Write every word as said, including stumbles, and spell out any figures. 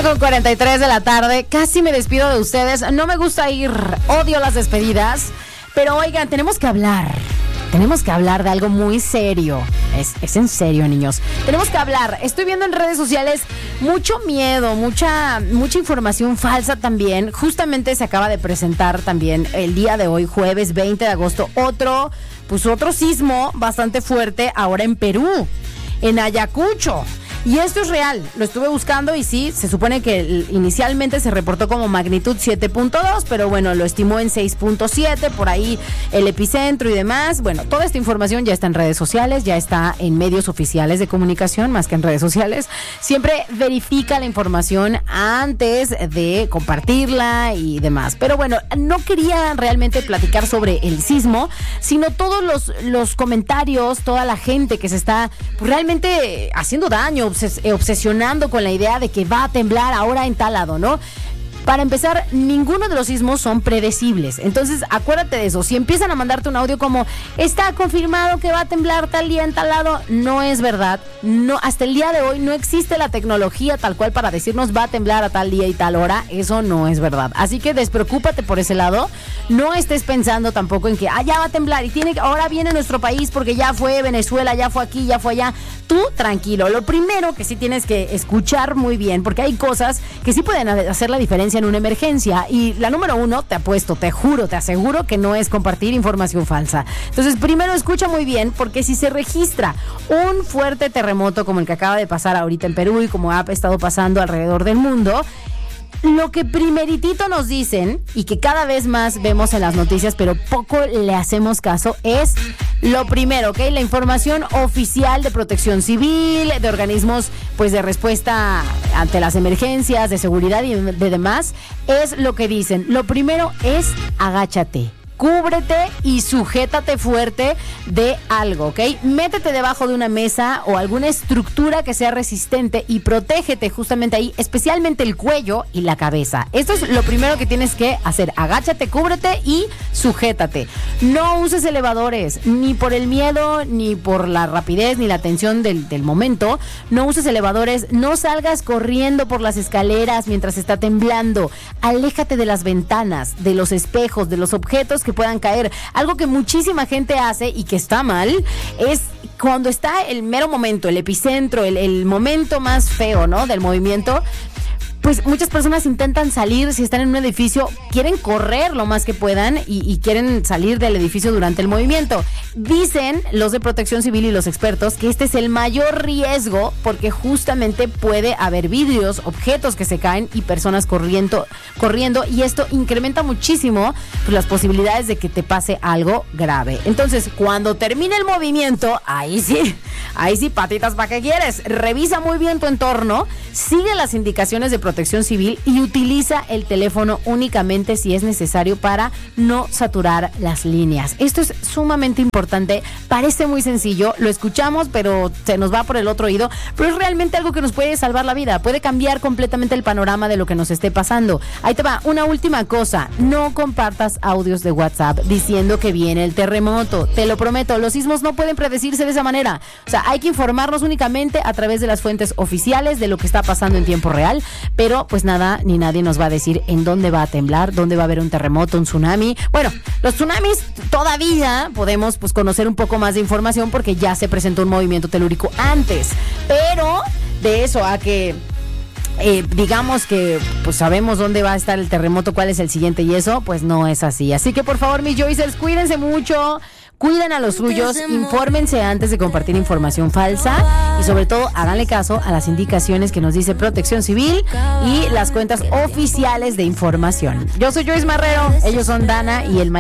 Con cuarenta y tres de la tarde, casi me despido de ustedes. No me gusta ir, odio las despedidas, pero oigan, tenemos que hablar. Tenemos que hablar de algo muy serio. Es, es en serio, niños. Tenemos que hablar. Estoy viendo en redes sociales mucho miedo, mucha, mucha información falsa también. Justamente se acaba de presentar también el día de hoy, jueves veinte de agosto, otro, pues otro sismo bastante fuerte ahora en Perú, en Ayacucho. Y esto es real, lo estuve buscando y sí, se supone que inicialmente se reportó como magnitud siete punto dos, pero bueno, lo estimó en seis punto siete, por ahí el epicentro y demás. Bueno, toda esta información ya está en redes sociales, ya está en medios oficiales de comunicación, más que en redes sociales. Siempre verifica la información antes de compartirla y demás. Pero bueno, no quería realmente platicar sobre el sismo, sino todos los, los comentarios, toda la gente que se está pues, realmente haciendo daño, obsesionando con la idea de que va a temblar ahora en tal lado, ¿no? Para empezar, ninguno de los sismos son predecibles. Entonces, acuérdate de eso. Si empiezan a mandarte un audio como está confirmado que va a temblar tal día en tal lado, no es verdad. No, hasta el día de hoy no existe la tecnología tal cual para decirnos va a temblar a tal día y tal hora. Eso no es verdad. Así que despreocúpate por ese lado. No estés pensando tampoco en que ah, ya va a temblar y tiene que, ahora viene nuestro país porque ya fue Venezuela, ya fue aquí, ya fue allá. Tú tranquilo. Lo primero que sí tienes que escuchar muy bien, porque hay cosas que sí pueden hacer la diferencia en una emergencia, y la número uno, te apuesto, te juro, te aseguro que no es compartir información falsa. Entonces, primero escucha muy bien, porque si se registra un fuerte terremoto como el que acaba de pasar ahorita en Perú y como ha estado pasando alrededor del mundo, lo que primeritito nos dicen y que cada vez más vemos en las noticias, pero poco le hacemos caso, es lo primero, ¿ok? La información oficial de Protección Civil, de organismos pues de respuesta ante las emergencias, de seguridad y de demás, es lo que dicen. Lo primero es agáchate. Cúbrete y sujétate fuerte de algo, ¿ok? Métete debajo de una mesa o alguna estructura que sea resistente y protégete justamente ahí, especialmente el cuello y la cabeza. Esto es lo primero que tienes que hacer. Agáchate, cúbrete y sujétate. No uses elevadores, ni por el miedo, ni por la rapidez, ni la tensión del, del momento. No uses elevadores, no salgas corriendo por las escaleras mientras está temblando. Aléjate de las ventanas, de los espejos, de los objetos que puedan caer. Algo que muchísima gente hace y que está mal es cuando está el mero momento, el epicentro, el, el momento más feo, ¿no? Del movimiento. Pues muchas personas intentan salir, si están en un edificio, quieren correr lo más que puedan y, y quieren salir del edificio durante el movimiento. Dicen los de Protección Civil y los expertos que este es el mayor riesgo porque justamente puede haber vidrios, objetos que se caen y personas corriendo, corriendo y esto incrementa muchísimo pues, las posibilidades de que te pase algo grave. Entonces, cuando termine el movimiento, ahí sí, ahí sí, patitas, ¿para qué quieres? Revisa muy bien tu entorno, sigue las indicaciones de Protección Protección Civil y utiliza el teléfono únicamente si es necesario para no saturar las líneas. Esto es sumamente importante, parece muy sencillo, lo escuchamos pero se nos va por el otro oído, pero es realmente algo que nos puede salvar la vida, puede cambiar completamente el panorama de lo que nos esté pasando. Ahí te va, una última cosa, no compartas audios de WhatsApp diciendo que viene el terremoto, te lo prometo, los sismos no pueden predecirse de esa manera, o sea, hay que informarnos únicamente a través de las fuentes oficiales de lo que está pasando en tiempo real, pero pues nada ni nadie nos va a decir en dónde va a temblar, dónde va a haber un terremoto, un tsunami. Bueno, los tsunamis todavía podemos pues conocer un poco más de información porque ya se presentó un movimiento telúrico antes, pero de eso a que Eh, digamos que pues sabemos dónde va a estar el terremoto, cuál es el siguiente y eso, pues no es así. Así que por favor, mis Joycers, cuídense mucho, cuiden a los suyos, infórmense antes de compartir información falsa y sobre todo háganle caso a las indicaciones que nos dice Protección Civil y las cuentas oficiales de información. Yo soy Joyce Marrero, ellos son Dana y el